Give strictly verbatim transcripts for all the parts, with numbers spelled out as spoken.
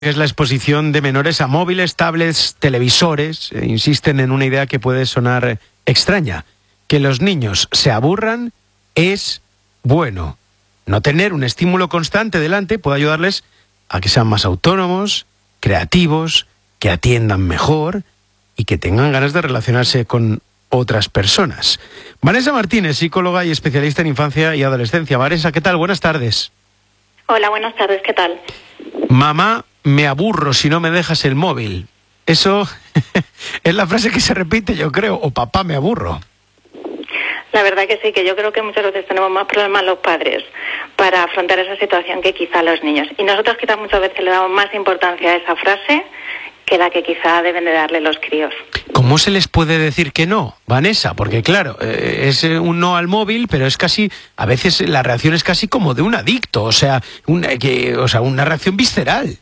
Es la exposición de menores a móviles, tablets, televisores. Eh, insisten en una idea que puede sonar extraña. Que los niños se aburran es bueno. No tener un estímulo constante delante puede ayudarles a que sean más autónomos, creativos, que atiendan mejor y que tengan ganas de relacionarse con otras personas. Vanessa Martínez, psicóloga y especialista en infancia y adolescencia. Vanessa, ¿qué tal? Buenas tardes. Hola, buenas tardes, ¿qué tal? Mamá, me aburro si no me dejas el móvil. Eso es la frase que se repite, yo creo, o papá, me aburro. La verdad que sí, que yo creo que muchas veces tenemos más problemas los padres para afrontar esa situación que quizá los niños. Y nosotros quizá muchas veces le damos más importancia a esa frase que la que quizá deben de darle los críos. ¿Cómo se les puede decir que no, Vanessa? Porque claro, eh, es un no al móvil, pero es casi, a veces la reacción es casi como de un adicto, o sea, una, que, o sea, una reacción visceral.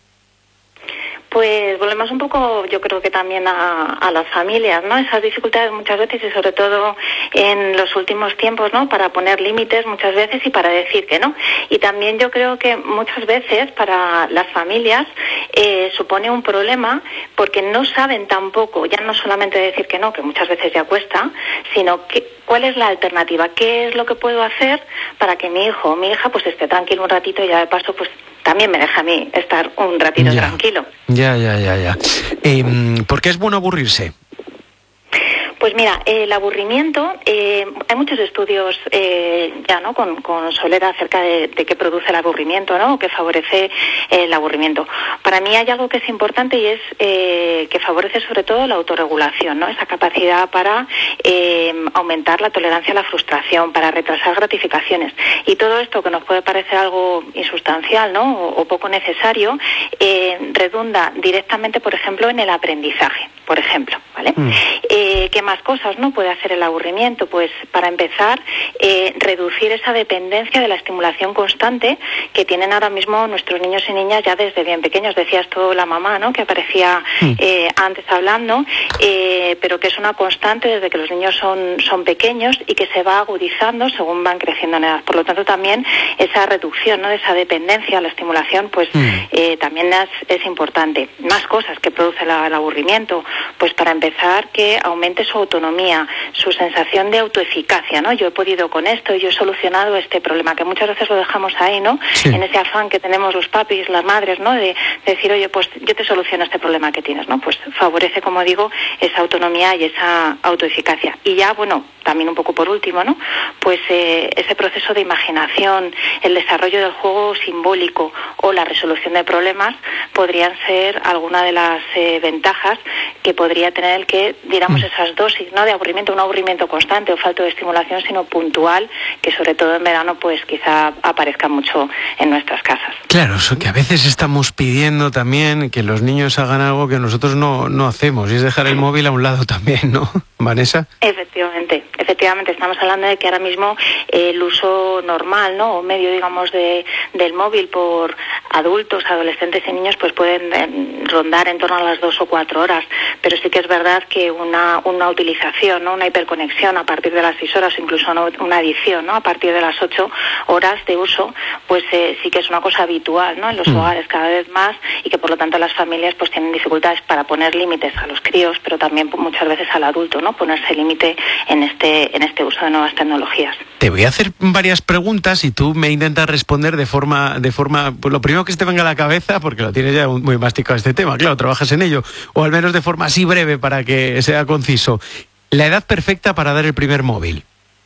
Pues volvemos un poco, yo creo que también a, a las familias, ¿no? Esas dificultades muchas veces y sobre todo en los últimos tiempos, ¿no? Para poner límites muchas veces y para decir que no. Y también yo creo que muchas veces para las familias eh, supone un problema porque no saben tampoco, ya no solamente decir que no, que muchas veces ya cuesta, sino que, cuál es la alternativa, qué es lo que puedo hacer para que mi hijo o mi hija pues esté tranquilo un ratito y ya de paso pues también me deja a mí estar un ratito ya, tranquilo. Ya, ya, ya, ya. Eh, ¿Por qué es bueno aburrirse? Pues mira, eh, el aburrimiento, eh, hay muchos estudios eh, ya no con, con Solera acerca de, de qué produce el aburrimiento, ¿no? O qué favorece el aburrimiento. Para mí hay algo que es importante y es eh, que favorece sobre todo la autorregulación, ¿no? Esa capacidad para eh, aumentar la tolerancia a la frustración, para retrasar gratificaciones. Y todo esto que nos puede parecer algo insustancial, ¿no? O, o poco necesario, eh, redunda directamente, por ejemplo, en el aprendizaje, por ejemplo, ¿vale? Mm. Eh, ¿Qué más cosas no puede hacer el aburrimiento? Pues para empezar, eh, reducir esa dependencia de la estimulación constante que tienen ahora mismo nuestros niños y niñas ya desde bien pequeños. Decías tú la mamá, ¿no? Que aparecía eh, antes hablando, eh, pero que es una constante desde que los niños son, son pequeños y que se va agudizando según van creciendo en edad. Por lo tanto, también esa reducción, ¿no? De esa dependencia a la estimulación, pues mm. eh, también es, es importante. Más cosas que produce la, el aburrimiento, pues para empezar, que aumente su autonomía, su sensación de autoeficacia, ¿no? Yo he podido con esto, yo he solucionado este problema, que muchas veces lo dejamos ahí, ¿no? Sí. En ese afán que tenemos los papis, las madres, ¿no? De, de decir, oye, pues yo te soluciono este problema que tienes, ¿no? Pues favorece, como digo, esa autonomía y esa autoeficacia. Y ya, bueno, también un poco por último, ¿no? Pues eh, ese proceso de imaginación, el desarrollo del juego simbólico o la resolución de problemas podrían ser alguna de las eh, ventajas que podría tener el que diéramos mm. esas dosis, no de aburrimiento, un aburrimiento constante o falta de estimulación, sino puntual, que sobre todo en verano pues quizá aparezca mucho en nuestras casas. Claro, eso que a veces estamos pidiendo también que los niños hagan algo que nosotros no, no hacemos, y es dejar el móvil a un lado también, ¿no, Vanessa? Efectivamente, efectivamente, estamos hablando de que ahora mismo eh, el uso normal, ¿no? O medio, digamos, de, del móvil por adultos, adolescentes y niños, pues pueden eh, rondar en torno a las dos o cuatro horas, pero sí que es verdad que una, una utilización, ¿no? Una hiperconexión a partir de las seis horas, incluso una, una adicción, ¿no? A partir de las ocho horas de uso, pues eh, sí que es una cosa habitual, ¿no? En los mm. hogares cada vez más, y que por lo tanto las familias pues tienen dificultades para poner límites a los críos, pero también pues, muchas veces al adulto, ¿no? Ponerse límite en este, en este uso de nuevas tecnologías. Te voy a hacer varias preguntas y tú me intentas responder de forma, de forma, pues lo primero que se te venga a la cabeza, porque lo tienes ya muy masticado este tema, claro, trabajas en ello, o al menos de forma así breve para que sea conciso. La edad perfecta para dar el primer móvil.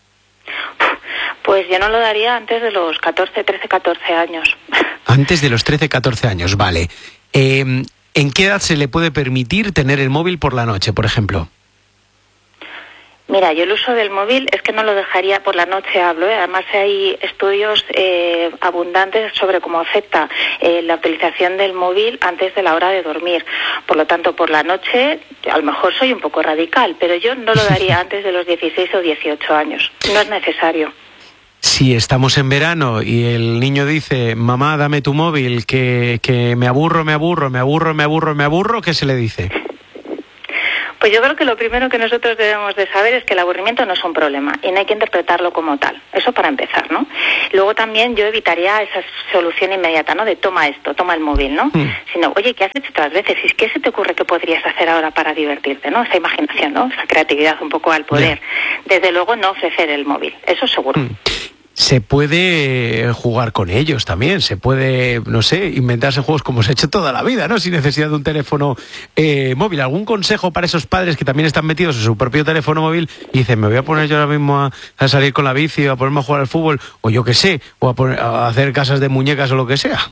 Pues yo no lo daría antes de los catorce, trece, catorce años. Antes de los trece, catorce años, vale. Eh, ¿En qué edad se le puede permitir tener el móvil por la noche, por ejemplo? Mira, yo el uso del móvil es que no lo dejaría por la noche, hablo, ¿eh? Además hay estudios eh, abundantes sobre cómo afecta eh, la utilización del móvil antes de la hora de dormir. Por lo tanto, por la noche, a lo mejor soy un poco radical, pero yo no lo daría antes de los dieciséis o dieciocho años. No es necesario. Si estamos en verano y el niño dice, mamá, dame tu móvil, que, que me aburro, me aburro, me aburro, me aburro, me aburro, ¿qué se le dice? Pues yo creo que lo primero que nosotros debemos de saber es que el aburrimiento no es un problema y no hay que interpretarlo como tal. Eso para empezar, ¿no? Luego también yo evitaría esa solución inmediata, ¿no? De toma esto, toma el móvil, ¿no? Mm. Sino, oye, ¿qué has hecho otras veces? ¿Y qué se te ocurre que podrías hacer ahora para divertirte, ¿no? Esa imaginación, ¿no? Esa creatividad un poco al poder. Yeah. Desde luego no ofrecer el móvil, eso seguro. Mm. Se puede jugar con ellos también, se puede, no sé, inventarse juegos como se ha hecho toda la vida, ¿no? Sin necesidad de un teléfono eh, móvil. ¿Algún consejo para esos padres que también están metidos en su propio teléfono móvil y dicen, me voy a poner yo ahora mismo a, a salir con la bici, a ponerme a jugar al fútbol, o yo qué sé, o a, poner, a hacer casas de muñecas o lo que sea?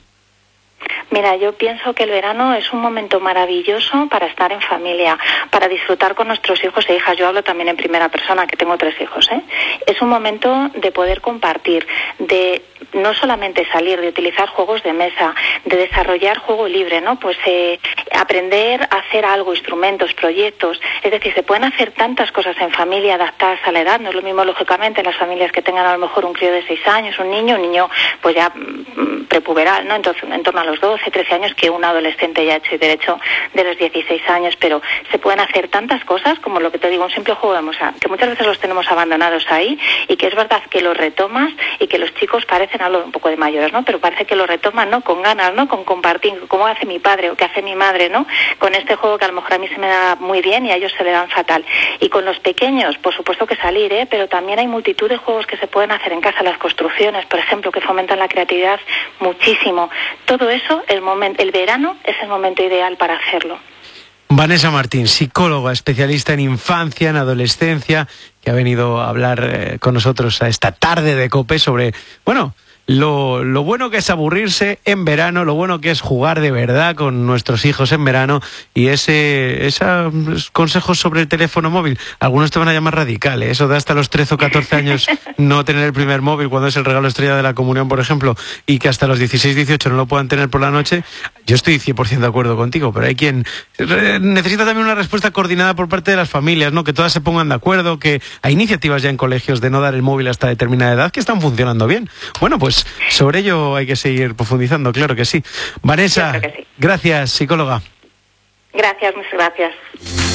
Mira, yo pienso que el verano es un momento maravilloso para estar en familia, para disfrutar con nuestros hijos e hijas. Yo hablo también en primera persona, que tengo tres hijos, ¿eh? Es un momento de poder compartir, de no solamente salir, de utilizar juegos de mesa, de desarrollar juego libre, ¿no? Pues eh, aprender a hacer algo, instrumentos, proyectos. Es decir, se pueden hacer tantas cosas en familia adaptadas a la edad. No es lo mismo, lógicamente, en las familias que tengan a lo mejor un crío de seis años, un niño, un niño pues ya mm, prepuberal, ¿no? Entonces, en torno a los doce, trece años, que un adolescente ya hecho y derecho de los dieciséis años, pero se pueden hacer tantas cosas como lo que te digo, un simple juego de mesa, que muchas veces los tenemos abandonados ahí y que es verdad que los retomas y que los chicos parecen, hablo un poco de mayores, ¿no? Pero parece que lo retoman, ¿no? Con ganas, ¿no? Con compartir, como hace mi padre o que hace mi madre, ¿no? Con este juego que a lo mejor a mí se me da muy bien y a ellos se le dan fatal. Y con los pequeños, por supuesto que salir, ¿eh? Pero también hay multitud de juegos que se pueden hacer en casa, las construcciones, por ejemplo, que fomentan la creatividad muchísimo. Todo eso, el momento, el verano es el momento ideal para hacerlo. Vanessa Martín, psicóloga, especialista en infancia, en adolescencia, que ha venido a hablar eh, con nosotros a esta tarde de COPE sobre, bueno, Lo, lo bueno que es aburrirse en verano, lo bueno que es jugar de verdad con nuestros hijos en verano y ese esos consejos sobre el teléfono móvil. Algunos te van a llamar radical, ¿eh? Eso de hasta los trece o catorce años no tener el primer móvil cuando es el regalo estrella de la comunión, por ejemplo, y que hasta los dieciséis, dieciocho no lo puedan tener por la noche. Yo estoy cien por ciento de acuerdo contigo, pero hay quien necesita también una respuesta coordinada por parte de las familias, ¿no? Que todas se pongan de acuerdo, que hay iniciativas ya en colegios de no dar el móvil hasta determinada edad que están funcionando bien. Bueno, pues sobre ello hay que seguir profundizando, claro que sí. Vanessa, que sí. Gracias, psicóloga. Gracias, muchas gracias.